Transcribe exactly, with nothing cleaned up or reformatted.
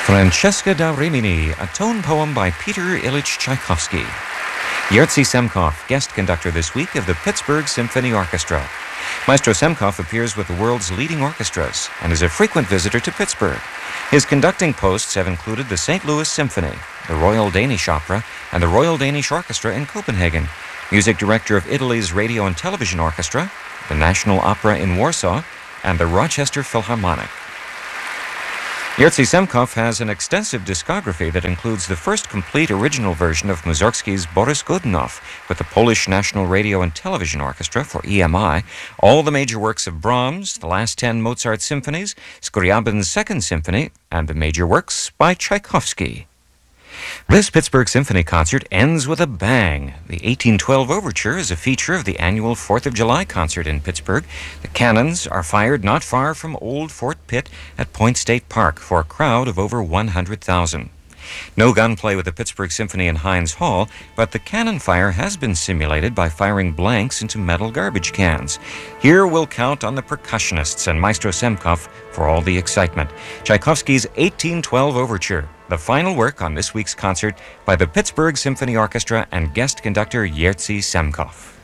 Francesca da Rimini, a tone poem by Peter Ilyich Tchaikovsky. Jerzy Semkov, guest conductor this week of the Pittsburgh Symphony Orchestra. Maestro Semkov appears with the world's leading orchestras and is a frequent visitor to Pittsburgh. His conducting posts have included the Saint Louis Symphony, the Royal Danish Opera, and the Royal Danish Orchestra in Copenhagen, music director of Italy's Radio and Television Orchestra, the National Opera in Warsaw, and the Rochester Philharmonic. Jerzy Semkov has an extensive discography that includes the first complete original version of Mussorgsky's Boris Godunov with the Polish National Radio and Television Orchestra for E M I, all the major works of Brahms, the last ten Mozart symphonies, Scriabin's Second Symphony, and the major works by Tchaikovsky. This Pittsburgh Symphony concert ends with a bang. The eighteen twelve Overture is a feature of the annual fourth of July concert in Pittsburgh. The cannons are fired not far from Old Fort Pitt at Point State Park for a crowd of over one hundred thousand. No gunplay with the Pittsburgh Symphony in Heinz Hall, but the cannon fire has been simulated by firing blanks into metal garbage cans. Here we'll count on the percussionists and Maestro Semkov for all the excitement. Tchaikovsky's eighteen twelve Overture, the final work on this week's concert by the Pittsburgh Symphony Orchestra and guest conductor Jerzy Semkov.